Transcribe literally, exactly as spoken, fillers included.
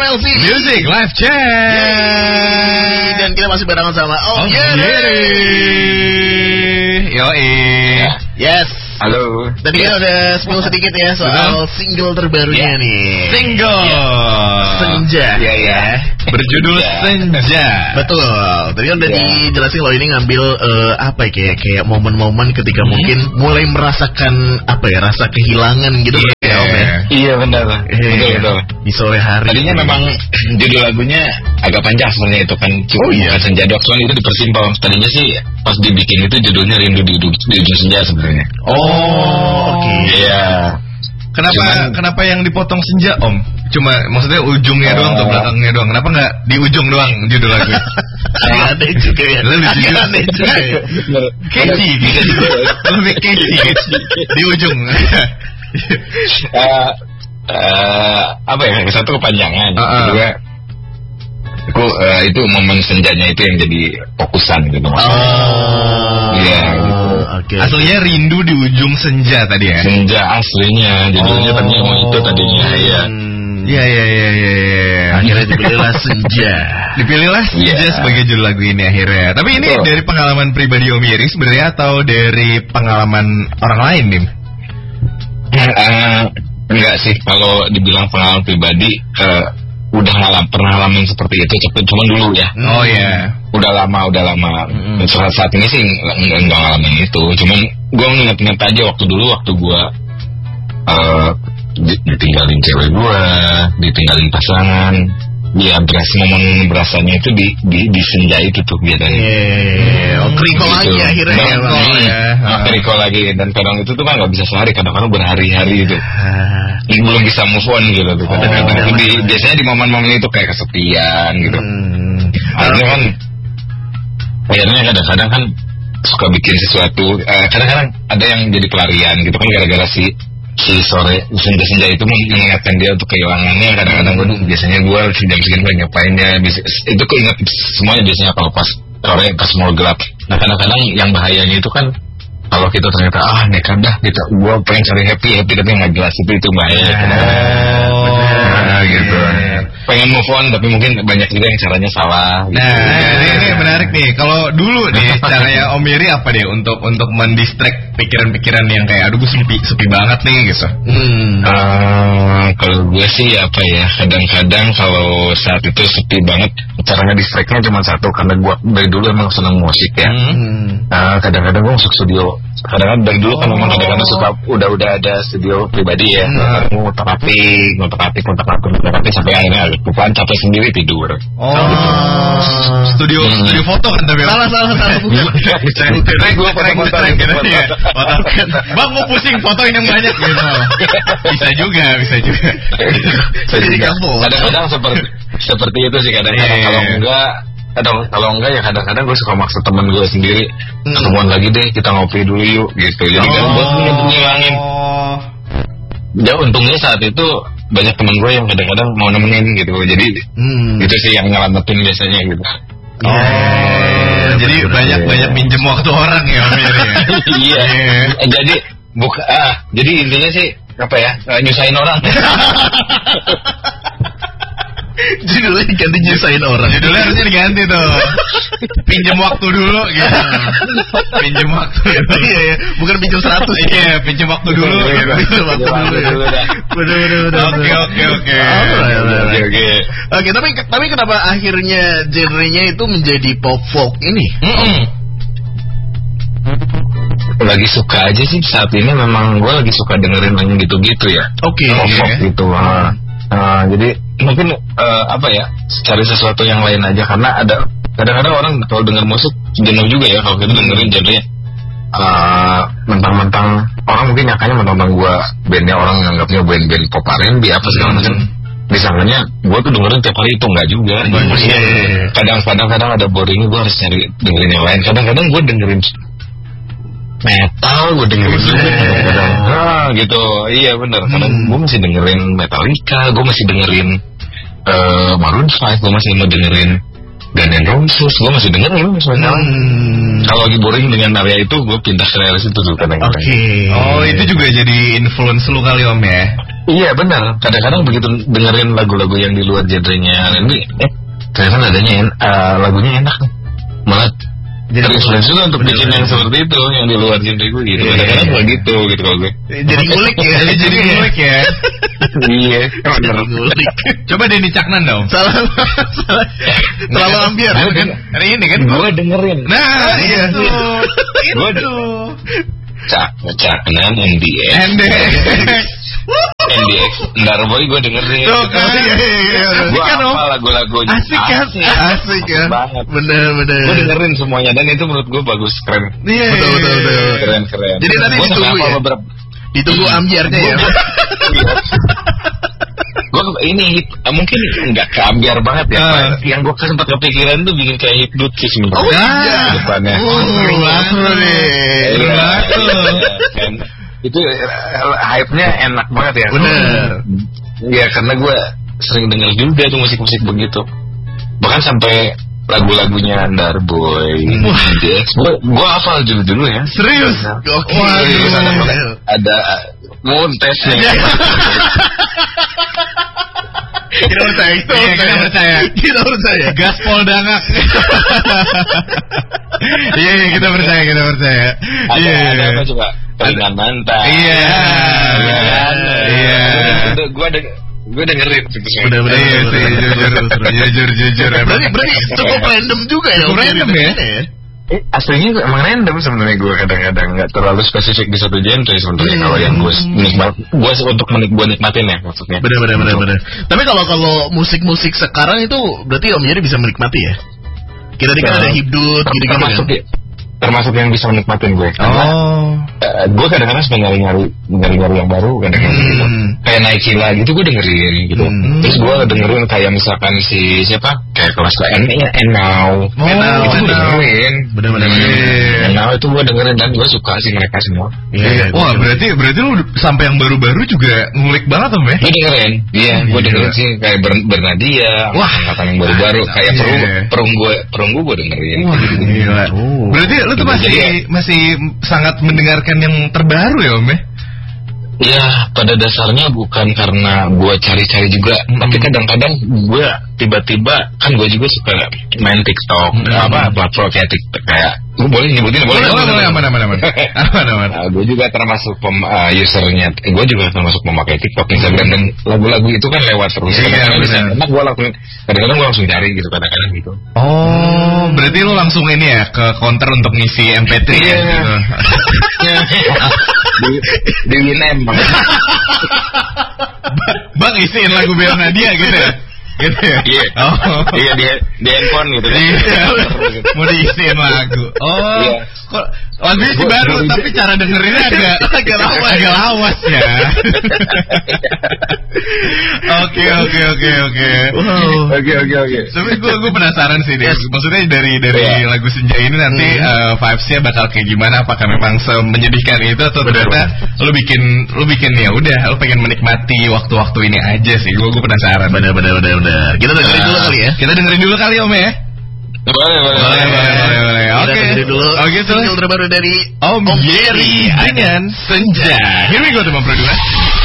L C Music Live Chat. Dan kita masih barengan sama Om Yeri. Yoi. Yes. Halo. Tadi kan udah spill sedikit ya soal single terbarunya yeah. nih. Single yeah. Senja. Iya ya. Berjudul yeah. Senja. Betul. Tadi kan udah yeah. dijelasin kalau ini ngambil uh, apa ya kayak kayak momen-momen ketika hmm. mungkin mulai merasakan apa ya rasa kehilangan gitu yeah. ya Om ya. Iya benar. Eh, betul betul. Di sore hari. Tadinya ini. Memang judul lagunya agak panjang sebenarnya itu kan. Cuma oh, iya. Senja doang soalnya itu dipersimpel. Tadinya sih pas dibikin itu judulnya Rindu di Ujung Senja sebenarnya. Oh. Oh, oke. Okay. Iya. Kenapa Cuman, kenapa yang dipotong senja, Om? Cuma maksudnya ujungnya uh, doang atau belakangnya doang. Kenapa enggak di ujung doang judul lagu? Aneh juga ya. Lebih aneh juga ya. Catchy gitu. Lebih catchy di ujung. uh, uh, apa ya? Satu kepanjangan, uh, uh. kedua aku uh, itu momen senjanya itu yang jadi fokusan gitu. Oh. Iya. Gitu. Okay. Aslinya Rindu di Ujung Senja tadi ya? Senja aslinya, judulnya oh. tadinya mau itu tadinya ya. Iya iya iya iya. Akhirnya dipilihlah Senja. Dipilihlah Senja yeah. sebagai judul lagu ini akhirnya. Tapi ini oh. dari pengalaman pribadi Om Yeri sebenarnya atau dari pengalaman orang lain, Dim? Uh, enggak sih, kalau dibilang pengalaman pribadi. Uh, udah ngalam, pernah ngalamin seperti itu, cuma dulu ya. Oh iya. Yeah. Udah lama, udah lama. Mm. Saat saat ini sih enggak enggak ngalamin itu. Cuman gue nginget-nginget aja waktu dulu waktu gue uh, ditinggalin cewek gue, ditinggalin pasangan. Ya beras momen berasanya itu di di, di senja itu tuh biasanya. Yeah. Oh, kriko gitu. Lagi akhirnya ya, Bang. Ya. Nah, kriko lagi dan kadang itu tuh kan nggak bisa sehari, kadang-kadang berhari-hari itu. Ini belum bisa move on gitu tuh. Kadang-kadang oh, di, biasanya di momen-momen itu kayak kesepian gitu. Hmm. Akhirnya kan, akhirnya kadang-kadang kan suka bikin sesuatu. Eh, kadang-kadang ada yang jadi pelarian gitu kan gara-gara si si sore senja-senja itu mengingatkan dia untuk kehilangannya. Kadang-kadang gue hmm. biasanya gue jam segini gue ngapainnya. Itu keinget semuanya biasanya kalau pas sore pas mau gelap. Nah kadang-kadang yang bahayanya itu kan kalau kita ternyata ah nekat dah kita gue pengen cari happy happy tapi nggak jelas itu itu bahaya. Oh, nah, gitu. Pengen move on tapi mungkin banyak juga yang caranya salah. Nah gitu. ini, ini menarik nih. Kalau dulu nih caranya Om Yeri apa deh untuk untuk mendistract pikiran-pikiran yang kayak aduh gue sepi sepi banget nih gitu. Hmm. Uh, kalau gue sih apa ya kadang-kadang kalau saat itu sepi banget caranya distractnya cuma satu karena gue dari dulu emang senang musik ya. Hmm. Uh, kadang-kadang gue masuk studio. Kadang-kadang dari dulu kan memang kadang-kadang suka udah-udah ada studio pribadi ya. Hmm. Ngutak atik, ngutak atik, ngutak atik, ngutak atik sampai akhirnya bukan capek sendiri tidur. Oh, studio hmm. studio foto kan tapi salah salah salah bukan. Bukan gue foto-foto gitu ya. Bang mau pusing fotoin yang banyak gitu. Bisa juga, bisa juga. Jadi kadang-kadang seperti seperti itu sih kadang-kadang kalau enggak Kadang, kalau enggak ya kadang-kadang gue suka maksa temen gue sendiri hmm. ketemuan lagi deh kita ngopi dulu yuk gitu. Jadi oh. kan buat ngilangin. Ya untungnya saat itu banyak temen gue yang kadang-kadang mau nemenin gitu. Jadi hmm. itu sih yang nyelamatin biasanya gitu. Oh, yeah. Jadi banyak-banyak minjem waktu orang ya Om Yeri. Iya. Jadi buka ah, jadi intinya sih apa ya nyusahin orang. Judulnya diganti nyusahin orang. Judulnya harusnya diganti tuh. Pinjam waktu dulu gitu. Pinjam waktu gitu. Iya ya, bukan pinjam seratus. Iya, pinjam waktu dulu gitu. Pinjam waktu dulu. Bener-bener. Oke oke oke. Oke oke. Oke, tapi tapi kenapa akhirnya genrenya itu menjadi pop folk ini? Lagi suka aja sih saat ini memang gue lagi suka dengerin lagu gitu-gitu ya. Oke. Pop folk gitu. Uh, jadi mungkin uh, apa ya cari sesuatu yang lain aja karena ada kadang-kadang orang kalau denger musik jenuh juga ya kalau kita dengerin jadinya uh, mentang-mentang orang mungkin nyakanya mentang-mentang gue bandnya orang nganggapnya band-band pop R and B apa segala macam hmm. disangkanya gue tuh dengerin tiap hari itu enggak juga hmm. kadang-kadang kadang ada boring gue harus cari dengerin yang lain kadang-kadang gue dengerin metal gue dengerin juga kadang-kadang ah, gitu iya benar kadang hmm. gue masih dengerin Metallica gue masih dengerin uh, Maroon five gue masih mau dengerin Guns N' Roses, gue masih denger loh misalnya. Hmm. Kalau lagi boring dengan area itu, gue pindah ke area itu tuh kadang-kadang. Oke. Okay. Oh, itu juga jadi influence lu kali Om ya? Iya benar. Kadang-kadang begitu dengerin lagu-lagu yang di luar genrenya ini, eh ternyata adanya uh, lagunya enak nih. Malah jadi influence juga untuk bikin yang seperti itu, yang di luar genre gue gitu. Kadang-kadang yeah. gitu gitu kalau gue. Jadi ngulik ya, jadi ngulik ya. Iya, benar. Coba Denny Caknan dong. Salah, salah. Terlalu ambiar kan? Hari ini kan gue dengerin. Nah, iya itu. Itu. Cak, Caknan, M D X. M D X. M D X, Ndarboy gue dengerin. Tuh kan, iya, iya, iya. Gue hafal lagu-lagunya. Asik kan? Asik kan? Banget. Bener, bener. Gue dengerin semuanya dan itu menurut gue bagus, keren. Iya, betul, betul, betul. Keren, keren. Jadi tadi gua ditunggu ya? Beberapa... Ditunggu ambiarnya ya? Gue ini mungkin nggak ke ambiar banget ya. Uh. Yang gue sempat kepikiran tuh bikin kayak hipnotis sebenarnya. Oh iya. Depannya. Oh, laku nih. Laku. Itu hype-nya enak banget ya. Bener. Ya karena gue sering denger juga tuh musik-musik begitu. Bahkan sampai lagu-lagunya Ndarboy, gue gue hafal dulu-dulu ya. Serius? Oke. Waduh. Ada Montesnya. Kita percaya, kita percaya, kita percaya, kita percaya. Gaspol Dangak. Iya, iya, kita percaya, kita percaya. Ada, ada apa coba? Peringan mantan. Iya, iya. Gue ada. Gue dengerin bener-bener iya sih jujur jujur jujur berarti berarti cukup random juga ya cukup random ya eh aslinya emang random sebenarnya gue kadang-kadang nggak terlalu spesifik di satu genre sebenarnya kalau yang gue nikmat gue untuk menik gue nikmatin ya maksudnya bener-bener bener-bener tapi kalau kalau musik-musik sekarang itu berarti Om Yeri bisa menikmati ya kita tadi kan ada hibdut gitu-gitu kan termasuk yang bisa menikmatin gue karena oh. uh, gue kadang-kadang suka nyari-nyari nyari-nyari yang baru kadang-kadang hmm. gitu kayak Naikila gitu gue dengerin gitu hmm. terus gue dengerin kayak misalkan si siapa kayak kelas N Now oh, itu gue dengerin bener-bener N Now itu gue dengerin dan gue suka sih mereka semua yeah, yeah, wah berarti berarti lu sampai yang baru-baru juga ngulik banget Om ya gue dengerin iya hmm, gue dengerin sih kayak Ber Bernadia wah angkatan yang baru-baru kayak perung perung gue perung gue dengerin wah gila berarti lu tuh masih jadi, masih sangat mendengarkan yang terbaru ya Om ya? Ya pada dasarnya bukan karena gue cari-cari juga, mm-hmm. tapi kadang-kadang gue tiba-tiba kan gue juga suka main TikTok, mm-hmm. apa platform kayak TikTok kayak, gue boleh nyebutin boleh? Boleh, boleh, aman, aman, aman, aman, aman. Nah, gue juga termasuk pem, uh, usernya, gue juga termasuk pemakai TikTok, Instagram dan lagu-lagu itu kan lewat terus. Kadang-kadang bisa, enak gue lakuin, kadang-kadang gue langsung cari gitu, kadang-kadang gitu. Oh, berarti lu langsung ini ya ke counter untuk ngisi M P tiga ya? Gitu. di di Winem bang. Bang isiin lagu Bella Nadia gitu ya? Gitu ya? Iya. Oh. Iya di di handphone gitu. Iya. Mau diisiin lagu. Oh. Iya. Kok lagunya sih baru tapi cara dengerinnya agak agak lawas. Agak lawas ya. Oke oke oke oke. Oke oke oke. Tapi gue gue penasaran sih deh. Maksudnya dari dari yeah. lagu Senja ini nanti hmm. uh, vibes-nya bakal kayak gimana? Apakah memang semenyedihkan itu atau ternyata lu bikin lu bikin ya udah lu pengen menikmati waktu-waktu ini aja sih. Gue gue penasaran. Bener bener bener bener. Kita dengerin dulu kali ya. Kita dengerin dulu kali Om ya. Boleh boleh boleh boleh boleh. Oke dulu. Oke single terbaru dari Om Yeri dengan Senja. Here we go teman produser.